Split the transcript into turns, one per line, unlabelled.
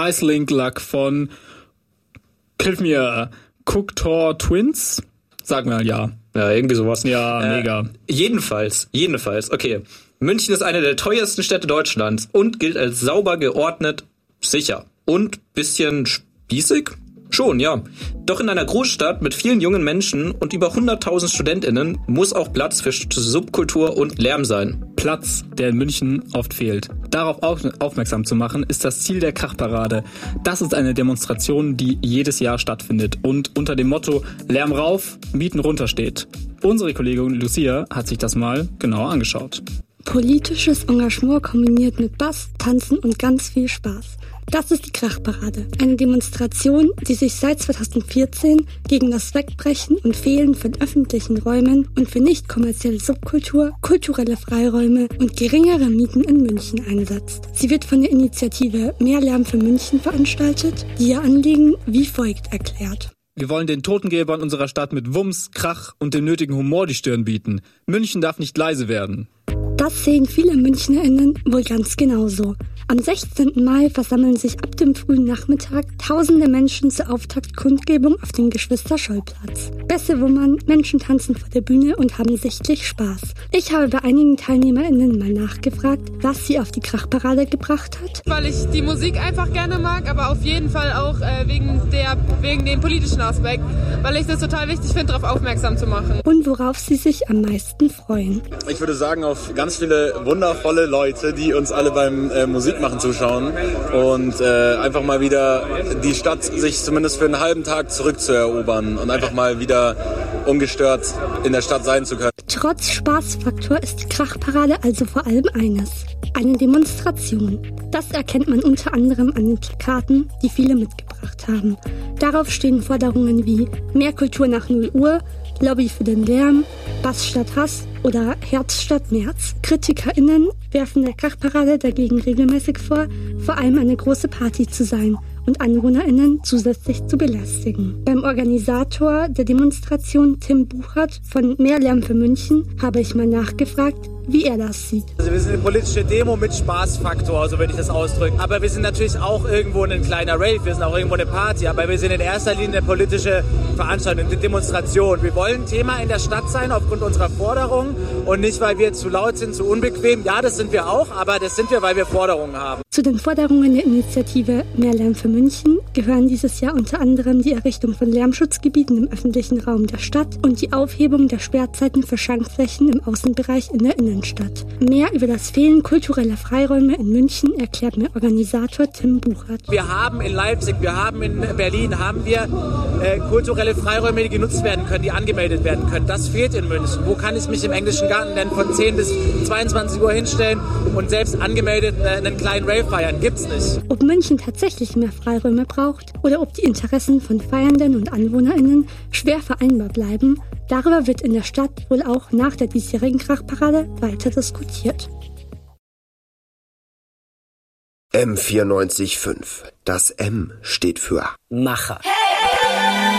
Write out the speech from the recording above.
Icelink-Lack von, hilf mir, Cooktore Twins? Sag mal ja.
Ja, irgendwie sowas.
Ja, mega.
Jedenfalls. Okay. München ist eine der teuersten Städte Deutschlands und gilt als sauber, geordnet, sicher. Und bisschen spießig? Schon, ja. Doch in einer Großstadt mit vielen jungen Menschen und über 100.000 StudentInnen muss auch Platz für Subkultur und Lärm sein.
Platz, der in München oft fehlt. Darauf aufmerksam zu machen, ist das Ziel der Krachparade. Das ist eine Demonstration, die jedes Jahr stattfindet und unter dem Motto Lärm rauf, Mieten runter steht. Unsere Kollegin Lucia hat sich das mal genauer angeschaut.
Politisches Engagement kombiniert mit Bass, Tanzen und ganz viel Spaß. Das ist die Krachparade. Eine Demonstration, die sich seit 2014 gegen das Wegbrechen und Fehlen von öffentlichen Räumen und für nicht kommerzielle Subkultur, kulturelle Freiräume und geringere Mieten in München einsetzt. Sie wird von der Initiative Mehr Lärm für München veranstaltet, die ihr Anliegen wie folgt erklärt.
Wir wollen den Totengebern unserer Stadt mit Wumms, Krach und dem nötigen Humor die Stirn bieten. München darf nicht leise werden.
Das sehen viele MünchnerInnen wohl ganz genauso. Am 16. Mai versammeln sich ab dem frühen Nachmittag tausende Menschen zur Auftaktkundgebung auf dem Geschwister-Scholl-Platz. Bässe wummern, Menschen tanzen vor der Bühne und haben sichtlich Spaß. Ich habe bei einigen TeilnehmerInnen mal nachgefragt, was sie auf die Krachparade gebracht hat.
Weil ich die Musik einfach gerne mag, aber auf jeden Fall auch wegen dem politischen Aspekt, weil ich das total wichtig finde, darauf aufmerksam zu machen.
Und worauf sie sich am meisten freuen.
Ich würde sagen, auf ganz viele wundervolle Leute, die uns alle beim Musikmachen zuschauen und einfach mal wieder die Stadt sich zumindest für einen halben Tag zurückzuerobern und einfach mal wieder ungestört in der Stadt sein zu können.
Trotz Spaßfaktor ist die Krachparade also vor allem eines: eine Demonstration. Das erkennt man unter anderem an den Plakaten, die viele mitgebracht haben. Darauf stehen Forderungen wie mehr Kultur nach 0 Uhr, Lobby für den Lärm, Bass statt Hass oder Herz statt März. KritikerInnen werfen der Krachparade dagegen regelmäßig vor allem eine große Party zu sein und AnwohnerInnen zusätzlich zu belästigen. Beim Organisator der Demonstration, Tim Buchert von Mehr Lärm für München, habe ich mal nachgefragt, wie er das sieht.
Also wir sind eine politische Demo mit Spaßfaktor, so würde ich das ausdrücken. Aber wir sind natürlich auch irgendwo ein kleiner Rave, wir sind auch irgendwo eine Party, aber wir sind in erster Linie eine politische Veranstaltung, eine Demonstration. Wir wollen Thema in der Stadt sein aufgrund unserer Forderungen und nicht, weil wir zu laut sind, zu unbequem. Ja, das sind wir auch, aber das sind wir, weil wir Forderungen haben.
Zu den Forderungen der Initiative Mehr Lärm für München gehören dieses Jahr unter anderem die Errichtung von Lärmschutzgebieten im öffentlichen Raum der Stadt und die Aufhebung der Sperrzeiten für Schankflächen im Außenbereich in der Innenstadt. Mehr über das Fehlen kultureller Freiräume in München erklärt mir Organisator Tim Buchert.
Wir haben in Leipzig, wir haben in Berlin, kulturelle Freiräume, die genutzt werden können, die angemeldet werden können. Das fehlt in München. Wo kann ich mich im englischen Garten denn von 10 bis 22 Uhr hinstellen und selbst angemeldet einen kleinen Rave feiern? Gibt's nicht.
Ob München tatsächlich mehr Freiräume braucht oder ob die Interessen von Feiernden und AnwohnerInnen schwer vereinbar bleiben, darüber wird in der Stadt wohl auch nach der diesjährigen Krachparade weiter diskutiert.
M94.5. Das M steht für
Macher.
Hey!